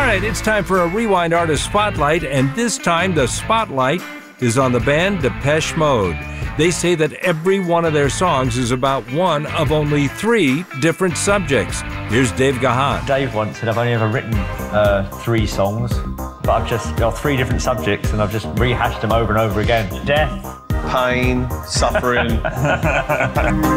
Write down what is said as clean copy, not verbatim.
right, it's time for a Rewind Artist Spotlight, and this time the spotlight is on the band Depeche Mode. They say that every one of their songs is about one of only 3 different subjects. Here's Dave Gahan. Dave once said I've only ever written 3 songs, but I've just got 3 different subjects and I've just rehashed them over and over again. Death, pain, suffering.